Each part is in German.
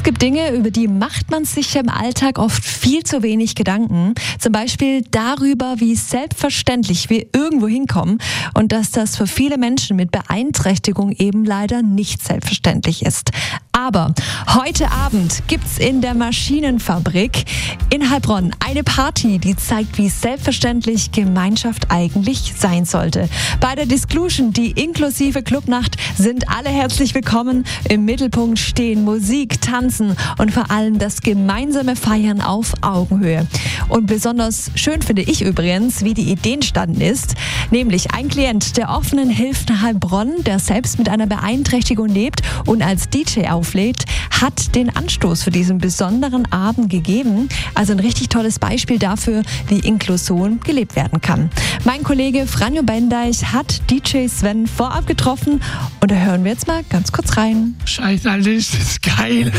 Es gibt Dinge, über die macht man sich im Alltag oft viel zu wenig Gedanken. Zum Beispiel darüber, wie selbstverständlich wir irgendwo hinkommen und dass das für viele Menschen mit Beeinträchtigung eben leider nicht selbstverständlich ist. Aber heute Abend gibt's in der Maschinenfabrik in Heilbronn eine Party, die zeigt, wie selbstverständlich Gemeinschaft eigentlich sein sollte. Bei der Disclusion, die inklusive Clubnacht, sind alle herzlich willkommen. Im Mittelpunkt stehen Musik, Tanzen und vor allem das gemeinsame Feiern auf Augenhöhe. Und besonders schön finde ich übrigens, wie die Idee entstanden ist, nämlich ein Klient der offenen Hilfen Heilbronn, der selbst mit einer Beeinträchtigung lebt und als DJ auflegt, hat den Anstoß für diesen besonderen Abend gegeben. Also ein richtig tolles Beispiel dafür, wie Inklusion gelebt werden kann. Mein Kollege Franjo Bendeich hat DJ Sven vorab getroffen und da hören wir jetzt mal ganz kurz rein. Scheiße, Alter, ist das geil.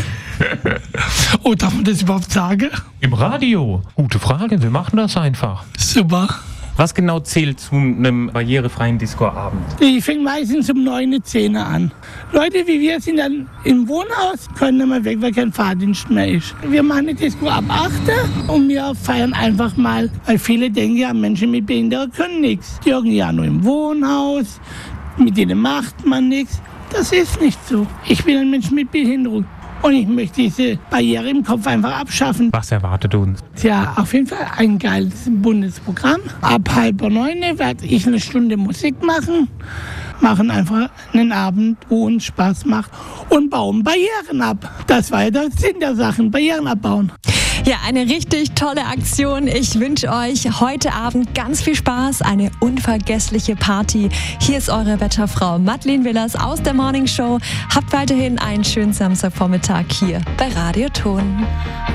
Oh, darf man das überhaupt sagen? Im Radio? Gute Frage, wir machen das einfach. Super. Was genau zählt zu einem barrierefreien Disco-Abend? Ich fängt meistens um 9, 10 an. Leute wie wir sind dann im Wohnhaus, können nicht mehr weg, weil kein Fahrdienst mehr ist. Wir machen die Disco ab 8 und wir feiern einfach mal, weil viele denken ja, Menschen mit Behinderung können nichts. Die hocken ja nur im Wohnhaus, mit denen macht man nichts. Das ist nicht so. Ich bin ein Mensch mit Behinderung. Und ich möchte diese Barriere im Kopf einfach abschaffen. Was erwartet uns? Tja, auf jeden Fall ein geiles buntes Programm. Ab 8:30 werde ich eine Stunde Musik machen einfach einen Abend, wo uns Spaß macht und bauen Barrieren ab. Das war ja der Sinn der Sachen, Barrieren abbauen. Ja, eine richtig tolle Aktion. Ich wünsche euch heute Abend ganz viel Spaß, eine unvergessliche Party. Hier ist eure Wetterfrau Madeleine Willers aus der Morning Show. Habt weiterhin einen schönen Samstagvormittag hier bei Radio Ton.